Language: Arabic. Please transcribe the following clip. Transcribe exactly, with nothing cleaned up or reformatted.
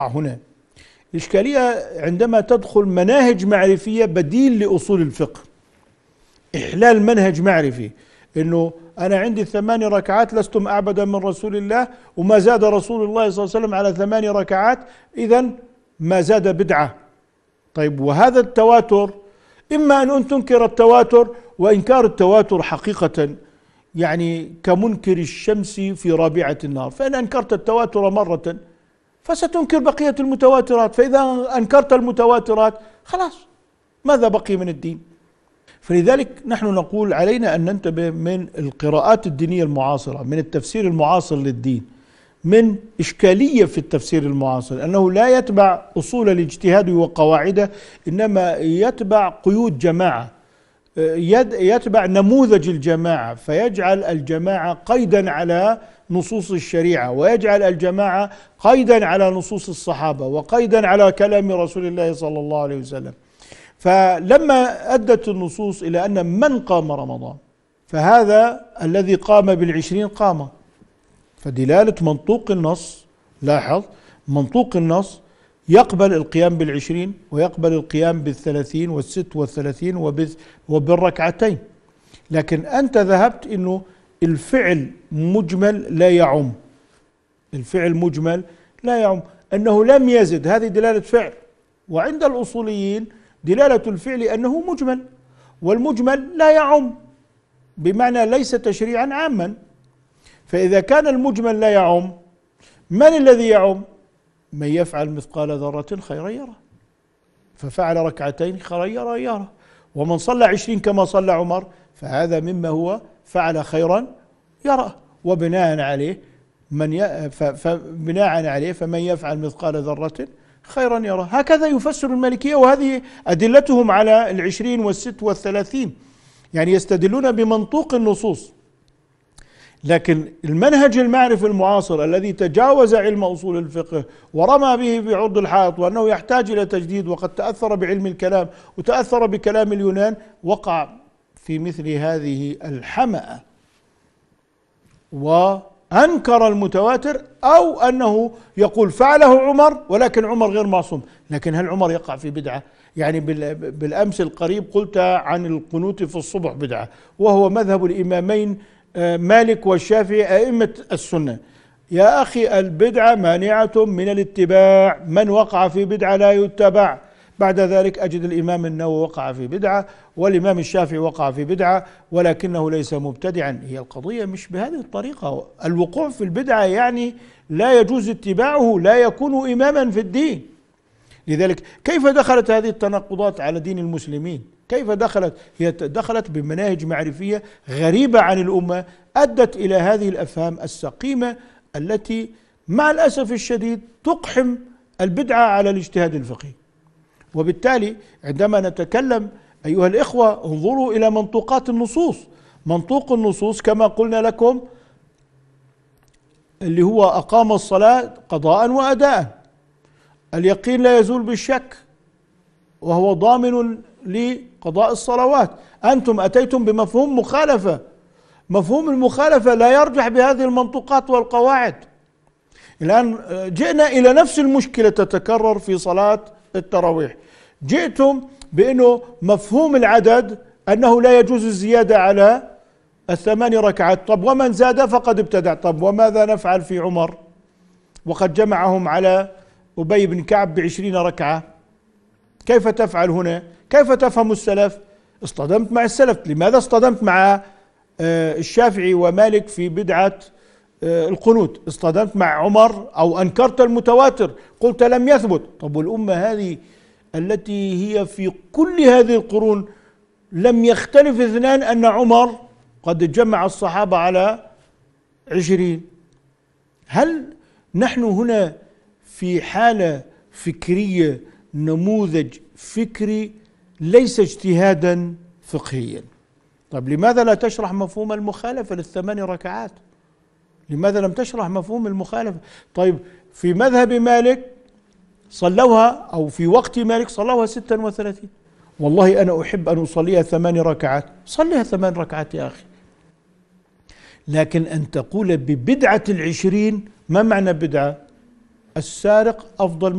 هنا الإشكالية عندما تدخل مناهج معرفية بديل لأصول الفقه. إحلال منهج معرفي إنه أنا عندي ثماني ركعات لستم أعبد من رسول الله، وما زاد رسول الله صلى الله عليه وسلم على ثماني ركعات، إذن ما زاد بدعة. طيب وهذا التواتر إما أن تنكر التواتر، وإنكار التواتر حقيقة يعني كمنكر الشمس في رابعة النهار، فإن أنكرت التواتر مرة فستنكر بقية المتواترات، فإذا أنكرت المتواترات خلاص ماذا بقي من الدين؟ فلذلك نحن نقول علينا أن ننتبه من القراءات الدينية المعاصرة، من التفسير المعاصر للدين، من إشكالية في التفسير المعاصر أنه لا يتبع أصول الاجتهاد وقواعده، إنما يتبع قيود جماعة، يتبع نموذج الجماعة، فيجعل الجماعة قيدا على نصوص الشريعة، ويجعل الجماعة قيدا على نصوص الصحابة، وقيدا على كلام رسول الله صلى الله عليه وسلم. فلما أدت النصوص إلى أن من قام رمضان فهذا الذي قام بالعشرين قام، فدلالة منطوق النص، لاحظ منطوق النص يقبل القيام بالعشرين ويقبل القيام بالثلاثين والست والثلاثين وبالركعتين، لكن أنت ذهبت إنه الفعل مجمل لا يعم، الفعل مجمل لا يعم، أنه لم يزد، هذه دلالة فعل. وعند الأصوليين دلالة الفعل أنه مجمل، والمجمل لا يعم، بمعنى ليس تشريعا عاما. فإذا كان المجمل لا يعم، من الذي يعم؟ من يفعل مثقال ذرة خيرا يره، ففعل ركعتين خيرا يره. ومن صلى عشرين كما صلى عمر فهذا مما هو فعل خيرا يره، وبناء عليه من ي... فبناء عليه فمن يفعل مثقال ذرة خيرا يره. هكذا يفسر المالكية، وهذه أدلتهم على العشرين والست والثلاثين، يعني يستدلون بمنطوق النصوص. لكن المنهج المعرفي المعاصر الذي تجاوز علم أصول الفقه ورمى به بعرض الحائط، وأنه يحتاج إلى تجديد، وقد تأثر بعلم الكلام وتأثر بكلام اليونان، وقع في مثل هذه الحمأة وأنكر المتواتر، أو أنه يقول فعله عمر ولكن عمر غير معصوم. لكن هل عمر يقع في بدعة؟ يعني بالأمس القريب قلت عن القنوت في الصبح بدعة، وهو مذهب الإمامين مالك والشافعي أئمة السنة. يا أخي البدعة مانعة من الاتباع، من وقع في بدعة لا يتبع. بعد ذلك أجد الإمام النووي وقع في بدعة، والإمام الشافعي وقع في بدعة، ولكنه ليس مبتدعا. هي القضية مش بهذه الطريقة. الوقوع في البدعة يعني لا يجوز اتباعه، لا يكون إماما في الدين. لذلك كيف دخلت هذه التناقضات على دين المسلمين؟ كيف دخلت؟ هي دخلت بمناهج معرفية غريبة عن الأمة، أدت إلى هذه الأفهام السقيمة التي مع الأسف الشديد تقحم البدعة على الاجتهاد الفقهي. وبالتالي عندما نتكلم أيها الإخوة انظروا إلى منطوقات النصوص. منطوق النصوص كما قلنا لكم اللي هو أقام الصلاة قضاء وأداء، اليقين لا يزول بالشك وهو ضامن لقضاء الصلوات. أنتم أتيتم بمفهوم مخالفة، مفهوم المخالفة لا يرجح بهذه المنطوقات والقواعد. الآن جئنا إلى نفس المشكلة تتكرر في صلاة التراويح. جئتم بأنه مفهوم العدد أنه لا يجوز الزيادة على الثمان ركعات. طب ومن زاد فقد ابتدع. طب وماذا نفعل في عمر وقد جمعهم على أبي بن كعب بعشرين ركعة؟ كيف تفعل هنا؟ كيف تفهم السلف؟ اصطدمت مع السلف. لماذا اصطدمت مع الشافعي ومالك في بدعة القنوت؟ اصطدمت مع عمر أو أنكرت المتواتر، قلت لم يثبت. طب والأمة هذه التي هي في كل هذه القرون لم يختلف اثنان أن عمر قد جمع الصحابة على عشرين. هل نحن هنا في حالة فكرية، نموذج فكري ليس اجتهادا فقهيا؟ طب لماذا لا تشرح مفهوم المخالفة للثمان ركعات؟ لماذا لم تشرح مفهوم المخالفة؟ طيب في مذهب مالك صلوها، أو في وقت مالك صلوها ستا وثلاثين. والله أنا أحب أن أصليها ثمان ركعات، صليها ثمان ركعات يا أخي. لكن أن تقول ببدعة العشرين، ما معنى بدعة؟ السارق أفضل